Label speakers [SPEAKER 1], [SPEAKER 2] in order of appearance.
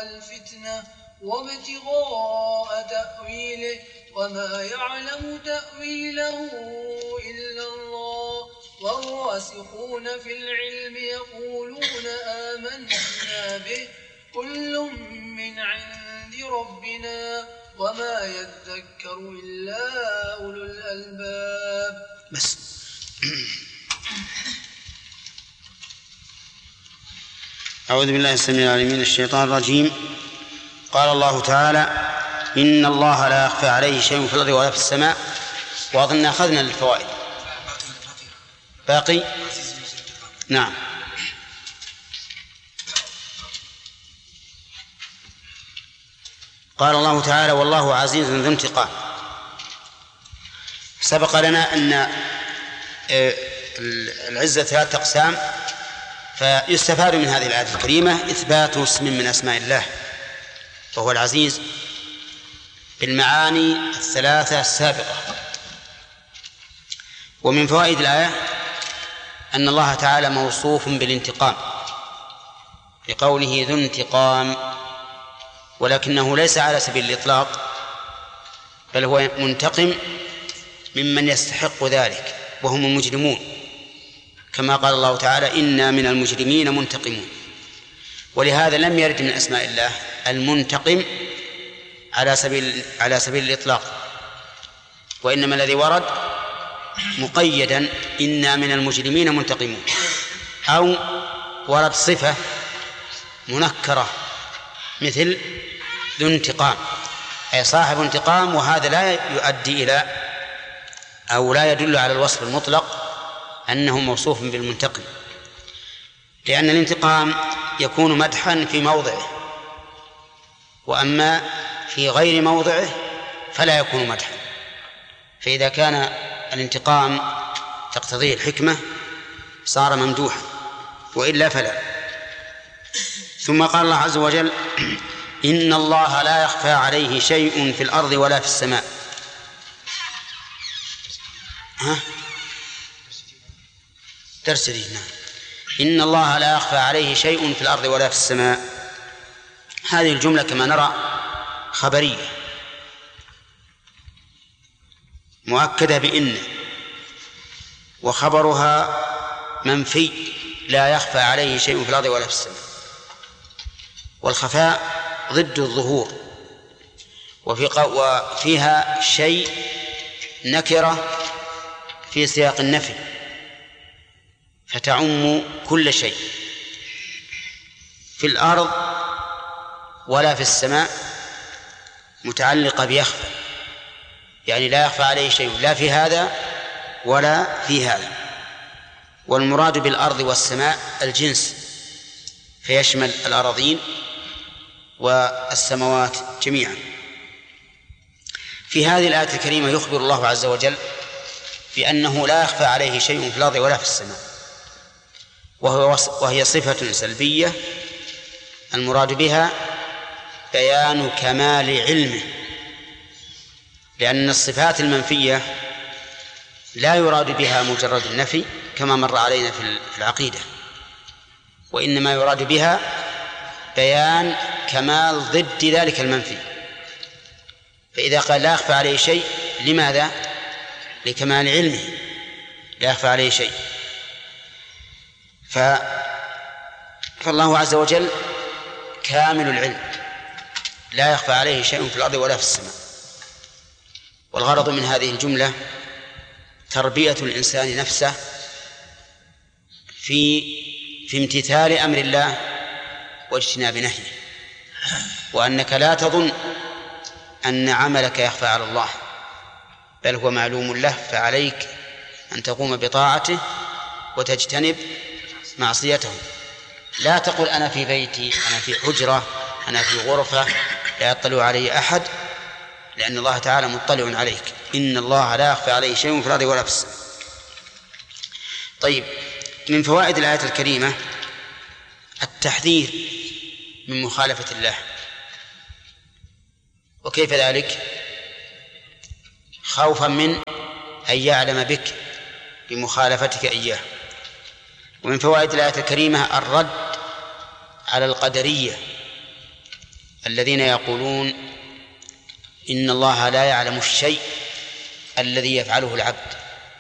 [SPEAKER 1] الفتنة وابتغاء تأويله وما يعلم تأويله إلا الله والراسخون في العلم يقولون آمنا به كل من عند ربنا وما يذكر إلا أولو الألباب.
[SPEAKER 2] بس أعوذ بالله السميع العليم من الشيطان الرجيم. قال الله تعالى: إن الله لا يخفى عليه شيء في الأرض ولا في السماء. وأظن أخذنا الفوائد باقي. نعم. قال الله تعالى: والله عزيز ذو انتقام. سبق لنا أن العزة 3 أقسام، فيستفاد من هذه الآية الكريمة إثبات اسم من أسماء الله وهو العزيز بالمعاني 3 السابقة. ومن فوائد الآية أن الله تعالى موصوف بالانتقام بقوله ذو انتقام، ولكنه ليس على سبيل الإطلاق، بل هو منتقم ممن يستحق ذلك وهم المجرمون، كما قال الله تعالى: إنا من المجرمين منتقمون. ولهذا لم يرد من أسماء الله المنتقم على سبيل الإطلاق، وإنما الذي ورد مقيدا: إنا من المجرمين منتقمون، أو ورد صفة منكرة مثل ذو انتقام، أي صاحب انتقام، وهذا لا يؤدي إلى أو لا يدل على الوصف المطلق أنه موصوف بالمنتقم، لأن الانتقام يكون مدحا في موضعه، وأما في غير موضعه فلا يكون مدحا. فإذا كان الانتقام تقتضيه الحكمة صار ممدوحا، وإلا فلا. ثم قال الله عز وجل: إن الله لا يخفى عليه شيء في الأرض ولا في السماء. درس جديد. إن الله لا يخفى عليه شيء في الأرض ولا في السماء. هذه الجملة كما نرى خبرية مؤكدة بإن، وخبرها منفي: لا يخفى عليه شيء في الأرض ولا في السماء. والخفاء ضد الظهور، وفيها شيء نكرة في سياق النفي فتعم كل شيء. في الأرض ولا في السماء متعلقة بيخفى، يعني لا يخفى عليه شيء لا في هذا ولا في هذا. والمراد بالأرض والسماء الجنس، فيشمل الأراضين والسماوات جميعا. في هذه الآية الكريمة يخبر الله عز وجل بأنه لا يخفى عليه شيء في الأرض ولا في السماء، وهي صفة سلبية المراد بها بيان كمال علمه، لأن الصفات المنفية لا يراد بها مجرد النفي كما مر علينا في العقيدة، وإنما يراد بها بيان كمال ضد ذلك المنفي. فإذا قال لا يخفى عليه شيء، لماذا؟ لكمال علمه، لا يخفى عليه شيء. فالله عز وجل كامل العلم، لا يخفى عليه شيء في الأرض ولا في السماء. والغرض من هذه الجملة تربية الإنسان نفسه في امتثال أمر الله واجتناب نهيه، وأنك لا تظن أن عملك يخفى على الله، بل هو معلوم له، فعليك أن تقوم بطاعته وتجتنب معصيته. لا تقل أنا في بيتي، أنا في حجرة، أنا في غرفة لا يطلع علي أحد، لأن الله تعالى مطلع عليك. إن الله لا يخفى عليه شيء في الأرض ولا في السماء. طيب، من فوائد الآية الكريمة التحذير من مخالفة الله. وكيف ذلك؟ خوفا من أن يعلم بك بمخالفتك إياه. ومن فوائد الآية الكريمة الرد على القدرية الذين يقولون إن الله لا يعلم الشيء الذي يفعله العبد،